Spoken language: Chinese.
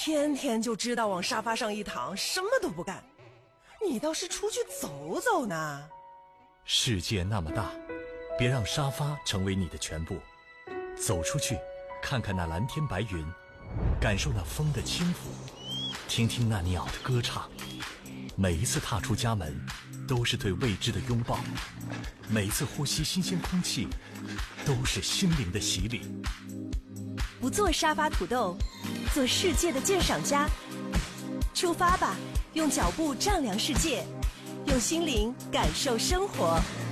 天天就知道往沙发上一躺，什么都不干。你倒是出去走走呢。 世界那么大，别让沙发成为你的全部。走出去，看看那蓝天白云，感受那风的轻抚，听听那鸟的歌唱。每一次踏出家门，都是对未知的拥抱；每一次呼吸新鲜空气，都是心灵的洗礼。 不做沙发土豆，做世界的鉴赏家。出发吧，用脚步丈量世界，用心灵感受生活。